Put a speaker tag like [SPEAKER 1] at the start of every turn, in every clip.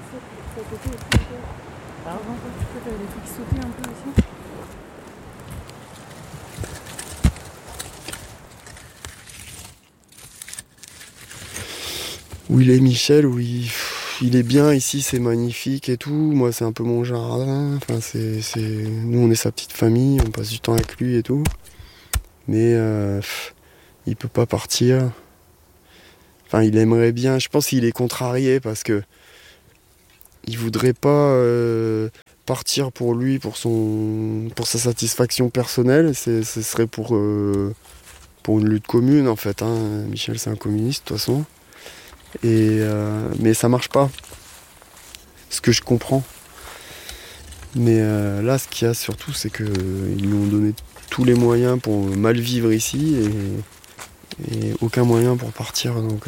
[SPEAKER 1] Ça côté aussi un peu. Avant, tu peux, t'avais des trucs qui sautaient un peu aussi.
[SPEAKER 2] Où il est Michel, où il est bien ici, c'est magnifique et tout. Moi, c'est un peu mon jardin. Enfin, nous, on est sa petite famille, on passe du temps avec lui et tout. Mais il peut pas partir. Enfin, il aimerait bien. Je pense qu'il est contrarié parce que il voudrait pas partir pour lui, pour sa satisfaction personnelle. Ce serait pour une lutte commune en fait. Hein. Michel, c'est un communiste de toute façon. Mais ça marche pas. Ce que je comprends. Mais là, ce qu'il y a surtout, c'est qu'ils lui ont donné tous les moyens pour mal vivre ici et aucun moyen pour partir. Donc,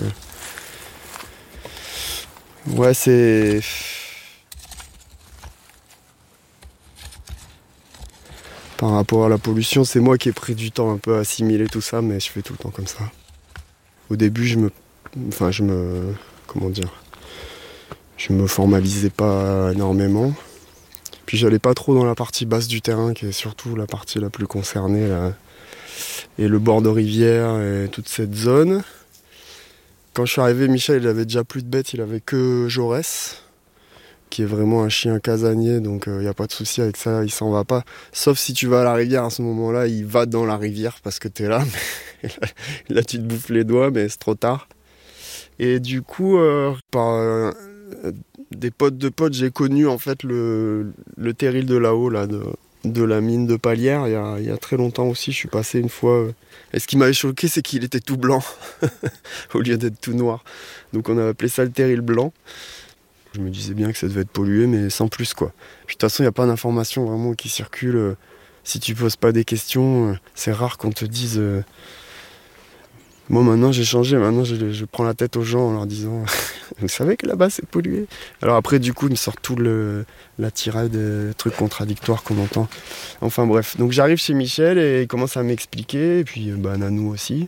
[SPEAKER 2] ouais, c'est. Par rapport à la pollution, c'est moi qui ai pris du temps un peu à assimiler tout ça, mais je fais tout le temps comme ça. Au début, comment dire, je me formalisais pas énormément. Puis j'allais pas trop dans la partie basse du terrain, qui est surtout la partie la plus concernée, là. Et le bord de rivière et toute cette zone. Quand je suis arrivé, Michel, il avait déjà plus de bêtes, il avait que Jaurès, qui est vraiment un chien casanier, donc il n'y a pas de souci avec ça, il s'en va pas. Sauf si tu vas à la rivière, à ce moment-là, il va dans la rivière parce que t'es là. Là, tu te bouffes les doigts, mais c'est trop tard. Et du coup, par des potes de potes, j'ai connu en fait le terril de là-haut, là, de la mine de Palière, il y a très longtemps aussi. Je suis passé une fois. Et ce qui m'avait choqué, c'est qu'il était tout blanc, au lieu d'être tout noir. Donc on a appelé ça le terril blanc. Je me disais bien que ça devait être pollué, mais sans plus, quoi. Puis de toute façon, il n'y a pas d'informations vraiment qui circulent. Si tu poses pas des questions, c'est rare qu'on te dise... Moi, maintenant, j'ai changé. Maintenant, je prends la tête aux gens en leur disant « Vous savez que là-bas, c'est pollué ?» Alors après, du coup, ils me sortent tout la tirade des trucs contradictoires qu'on entend. Enfin bref. Donc j'arrive chez Michel et il commence à m'expliquer. Et puis, Nanou aussi.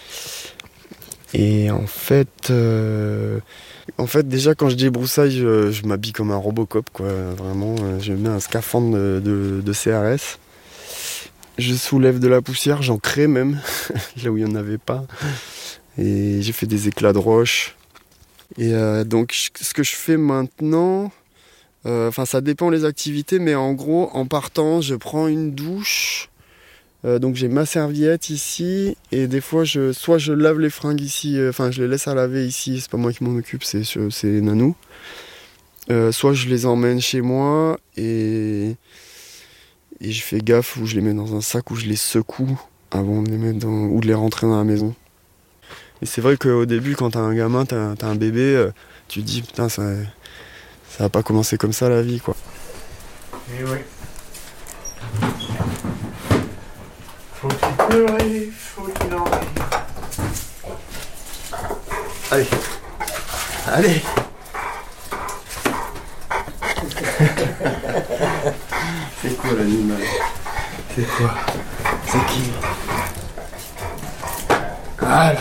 [SPEAKER 2] Et en fait, déjà, quand je débroussaille, je m'habille comme un Robocop, quoi. Vraiment, je mets un scaphandre de CRS. Je soulève de la poussière, j'en crée même, là où il n'y en avait pas. Et j'ai fait des éclats de roche. Et donc, ce que je fais maintenant, ça dépend les activités, mais en gros, en partant, je prends une douche. Donc j'ai ma serviette ici, et des fois, soit je lave les fringues ici, je les laisse à laver ici, c'est pas moi qui m'en occupe, c'est Nanou. Soit je les emmène chez moi, et je fais gaffe où je les mets dans un sac, où je les secoue avant de les mettre ou de les rentrer dans la maison. Et c'est vrai qu'au début, quand t'as un gamin, t'as un bébé, tu te dis putain, ça va pas commencer comme ça la vie, quoi.
[SPEAKER 3] Et oui. Faut qu'il pleurer, faut qu'il en rire.
[SPEAKER 2] Allez. Allez. C'est quoi l'animal? C'est quoi? C'est qui? Ah.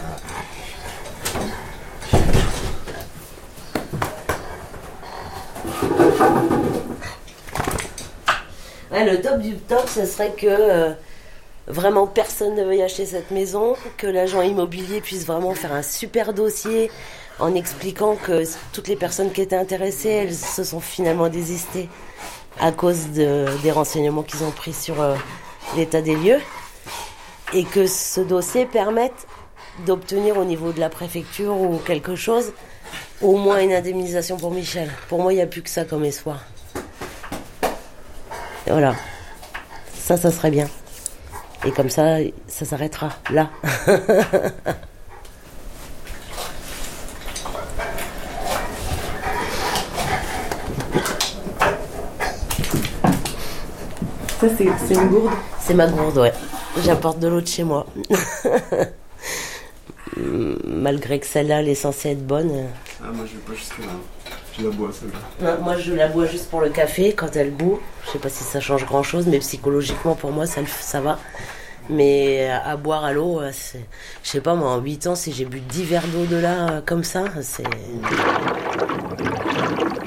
[SPEAKER 4] Ouais, le top du top, ce serait que vraiment personne ne veuille acheter cette maison, que l'agent immobilier puisse vraiment faire un super dossier en expliquant que toutes les personnes qui étaient intéressées, elles se sont finalement désistées à cause des renseignements qu'ils ont pris sur l'état des lieux, et que ce dossier permette d'obtenir au niveau de la préfecture ou quelque chose, au moins une indemnisation pour Michel. Pour moi, il n'y a plus que ça comme espoir. Et voilà. Ça serait bien. Et comme ça s'arrêtera là.
[SPEAKER 1] Ça, c'est une gourde?
[SPEAKER 4] C'est ma gourde, ouais. J'apporte de l'eau de chez moi. Malgré que celle-là, elle est censée être bonne.
[SPEAKER 2] Ah, moi, je vais pas jusque-là. Je la bois, celle-là.
[SPEAKER 4] Non, moi, je la bois juste pour le café, quand elle bout. Je sais pas si ça change grand-chose, mais psychologiquement, pour moi, ça va. Mais à boire à l'eau, je sais pas, moi, en 8 ans, si j'ai bu 10 verres d'eau de là, comme ça, c'est...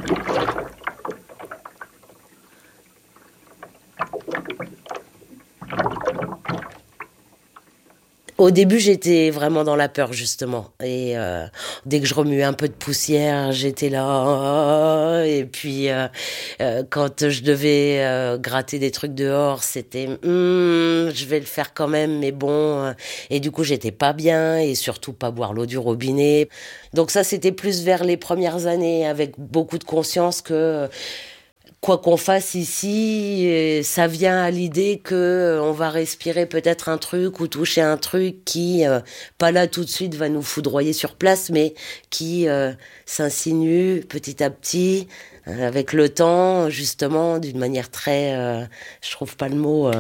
[SPEAKER 4] Au début, j'étais vraiment dans la peur, justement. Et dès que je remuais un peu de poussière, j'étais là. Et puis, quand je devais gratter des trucs dehors, c'était je vais le faire quand même, mais bon. Et du coup, j'étais pas bien, et surtout pas boire l'eau du robinet. Donc ça, c'était plus vers les premières années, avec beaucoup de conscience que quoi qu'on fasse ici, ça vient à l'idée que on va respirer peut-être un truc ou toucher un truc qui, pas là tout de suite, va nous foudroyer sur place, mais qui s'insinue petit à petit, avec le temps, justement, d'une manière très, je trouve pas le mot,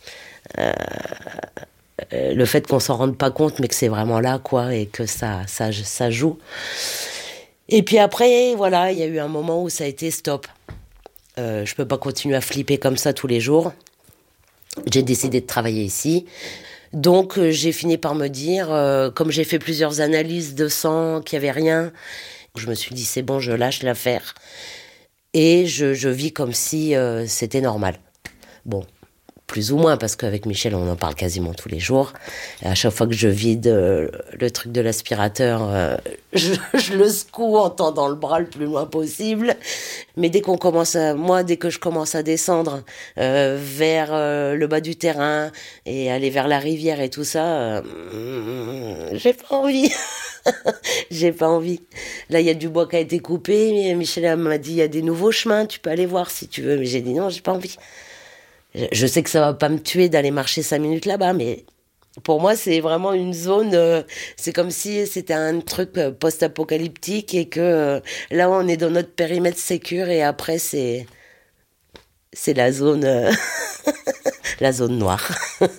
[SPEAKER 4] le fait qu'on s'en rende pas compte, mais que c'est vraiment là, quoi, et que ça joue. Et puis après, voilà, il y a eu un moment où ça a été stop. Je peux pas continuer à flipper comme ça tous les jours. J'ai décidé de travailler ici. Donc j'ai fini par me dire, comme j'ai fait plusieurs analyses de sang, qu'il n'y avait rien, je me suis dit c'est bon, je lâche l'affaire. Et je vis comme si c'était normal. Bon, plus ou moins, parce qu'avec Michel, on en parle quasiment tous les jours. Et à chaque fois que je vide le truc de l'aspirateur, je le secoue en tendant le bras le plus loin possible. Mais dès que je commence à descendre vers le bas du terrain et aller vers la rivière et tout ça, j'ai pas envie. J'ai pas envie. Là, il y a du bois qui a été coupé. Michel m'a dit, il y a des nouveaux chemins, tu peux aller voir si tu veux. Mais j'ai dit non, j'ai pas envie. Je sais que ça va pas me tuer d'aller marcher 5 minutes là-bas, mais pour moi, c'est vraiment une zone, c'est comme si c'était un truc post-apocalyptique et que là, on est dans notre périmètre sécure et après, c'est la zone, la zone noire.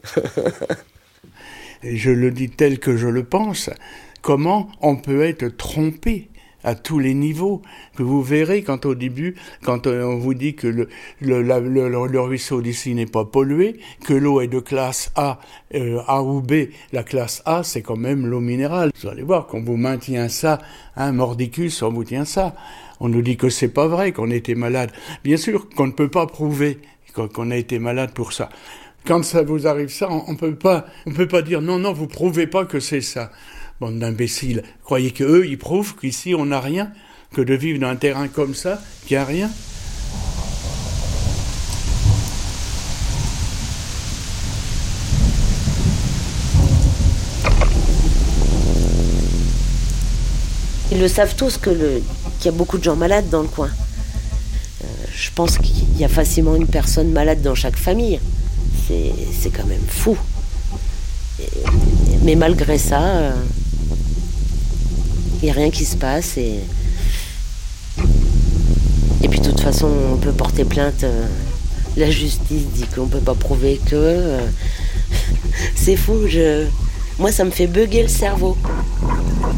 [SPEAKER 3] Et je le dis tel que je le pense, comment on peut être trompé à tous les niveaux, que vous verrez quand au début, quand on vous dit que le ruisseau d'ici n'est pas pollué, que l'eau est de classe A, A ou B, la classe A c'est quand même l'eau minérale. Vous allez voir, qu'on vous maintient ça, mordicus, on vous tient ça. On nous dit que c'est pas vrai, qu'on était malade. Bien sûr qu'on ne peut pas prouver qu'on a été malade pour ça. Quand ça vous arrive ça, on peut pas dire non, vous prouvez pas que c'est ça. Bande d'imbéciles. Croyez qu'eux, ils prouvent qu'ici, on n'a rien, que de vivre dans un terrain comme ça, qu'il n'y a rien.
[SPEAKER 4] Ils le savent tous qu'il y a beaucoup de gens malades dans le coin. Je pense qu'il y a facilement une personne malade dans chaque famille. C'est quand même fou. Mais malgré ça, il n'y a rien qui se passe. Et puis de toute façon, on peut porter plainte. La justice dit qu'on ne peut pas prouver que... c'est fou. Moi, ça me fait bugger le cerveau.